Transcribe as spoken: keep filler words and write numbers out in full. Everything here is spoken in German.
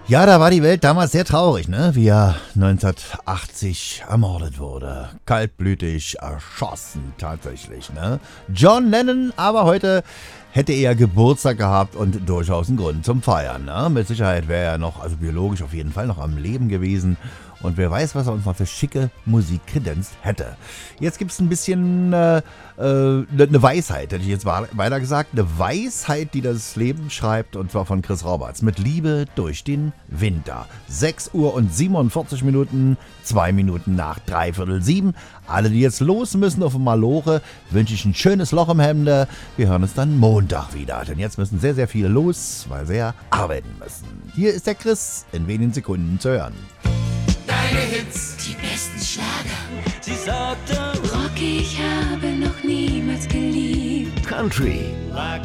Ja, da war die Welt damals sehr traurig, ne? Wie er neunzehnhundertachtzig ermordet wurde. Kaltblütig erschossen, tatsächlich, ne? John Lennon, aber heute hätte er Geburtstag gehabt und durchaus einen Grund zum Feiern, ne? Mit Sicherheit wäre er noch, also biologisch auf jeden Fall noch am Leben gewesen. Und wer weiß, was er uns noch für schicke Musik kredenzt hätte. Jetzt gibt es ein bisschen äh, äh, eine Weisheit, hätte ich jetzt weiter gesagt. Eine Weisheit, die das Leben schreibt, und zwar von Chris Roberts. Mit Liebe durch den Winter. sechs Uhr und siebenundvierzig Minuten, zwei Minuten nach dreiviertel sieben. Alle, die jetzt los müssen auf Malore, wünsche ich ein schönes Loch im Hemde. Wir hören uns dann Montag wieder. Denn jetzt müssen sehr, sehr viele los, weil sie ja arbeiten müssen. Hier ist der Chris, in wenigen Sekunden zu hören. Deine Hits, die besten Schlager. Sie sagte, Rock, ich habe noch niemals geliebt. Country, like